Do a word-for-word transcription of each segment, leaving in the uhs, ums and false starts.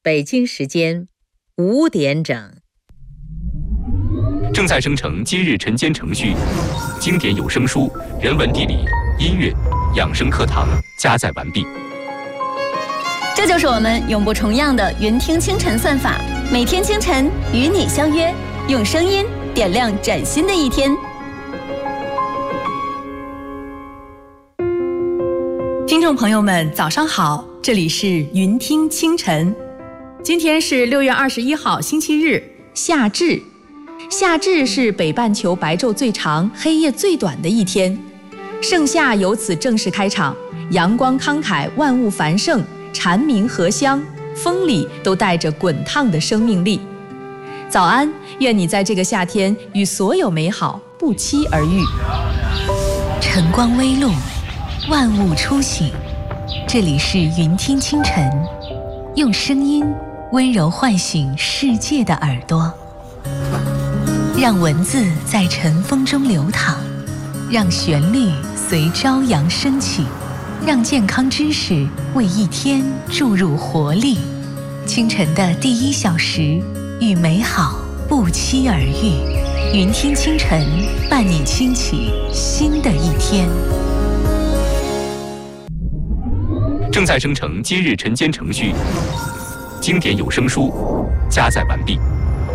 北京时间五点整。 正在生成今日晨间程序，经典有声书、人文地理、音乐、养生课堂加载完毕。 这就是我们永不重样的云听清晨算法，每天清晨与你相约，用声音点亮崭新的一天。 听众朋友们，早上好，这里是云听清晨。今天是六月二十一号，星期日，夏至。夏至是北半球白昼最长、黑夜最短的一天，盛夏由此正式开场，阳光慷慨，万物繁盛，蝉鸣荷香，风里都带着滚烫的生命力。早安，愿你在这个夏天与所有美好不期而遇。 晨光微露，万物初醒，这里是云听清晨，用声音温柔唤醒世界的耳朵，让文字在晨风中流淌，让旋律随朝阳升起，让健康知识为一天注入活力。清晨的第一小时，与美好不期而遇。云听清晨，伴你轻启新的一天。 正在生成今日晨间程序，经典有声书加载完毕。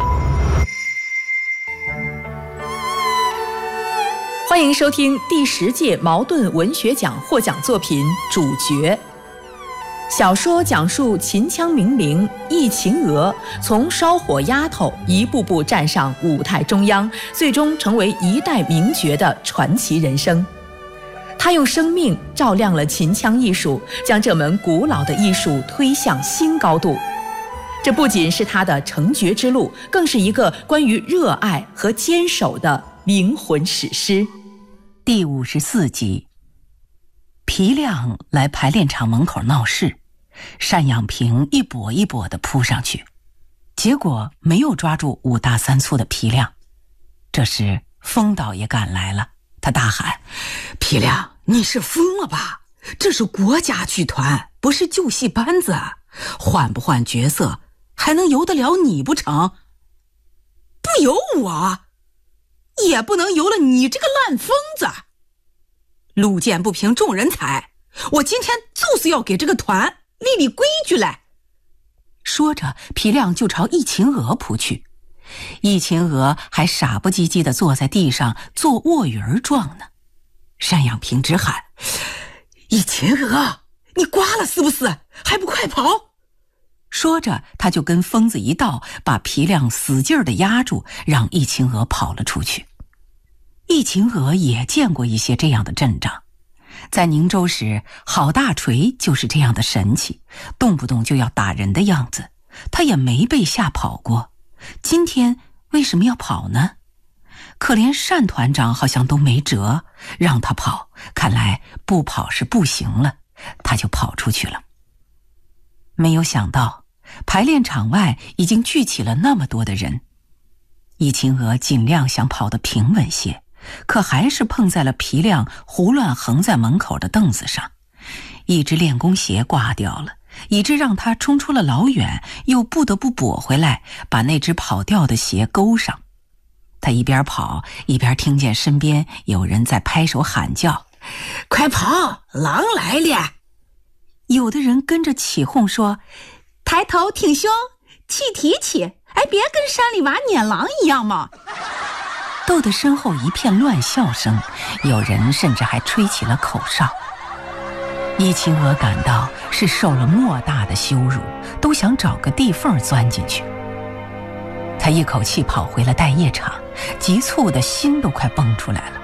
欢迎收听第十届茅盾文学奖获奖作品《主角》。小说讲述秦腔名伶易秦娥从烧火丫头一步步站上舞台中央，最终成为一代名角的传奇人生。她用生命照亮了秦腔艺术，将这门古老的艺术推向新高度。这不仅是她的成角之路，更是一个关于热爱和坚守的灵魂史诗。 第五十四集，皮亮来排练场门口闹事，单养平一跛一跛地扑上去，结果没有抓住五大三粗的皮亮。这时封导也赶来了，他大喊： 皮亮，你是疯了吧？这是国家剧团，不是旧戏班子，换不换角色还能由得了你不成？不由我也不能由了你这个烂疯子。路见不平众人踩，我今天就是要给这个团立立规矩来。 说着，皮亮就朝易秦娥扑去。易秦娥还傻不唧唧地坐在地上做卧鱼儿状呢。单养平直喊： 易秦娥，你瓜了是不是？还不快跑！ 说着，他就跟疯子一道，把皮亮死劲儿地压住，让易秦娥跑了出去。易秦娥也见过一些这样的阵仗，在宁州时，郝大锤就是这样的神气，动不动就要打人的样子，他也没被吓跑过。今天为什么要跑呢？可怜单团长好像都没辙，让他跑，看来不跑是不行了，他就跑出去了。没有想到排练场外已经聚起了那么多的人，易秦娥尽量想跑得平稳些，可还是碰在了皮亮胡乱横在门口的凳子上，一只练功鞋挂掉了，以致让他冲出了老远，又不得不跛回来，把那只跑掉的鞋勾上。他一边跑一边听见身边有人在拍手喊叫： 快跑，狼来了！ 有的人跟着起哄说： 抬头挺胸，气提起，哎，别跟山里娃撵狼一样嘛！ 逗得身后一片乱笑声，有人甚至还吹起了口哨。易秦娥感到是受了莫大的羞辱，都想找个地缝钻进去。他一口气跑回了待业场，急促的心都快蹦出来了。